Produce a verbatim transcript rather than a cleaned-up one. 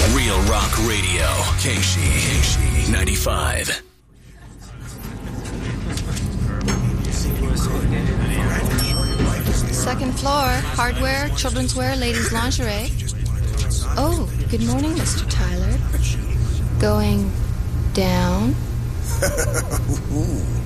Real Rock Radio. K C. K C ninety-five. Second floor, hardware, children's wear, ladies' lingerie. Oh, good morning, Mister Tyler. Going down?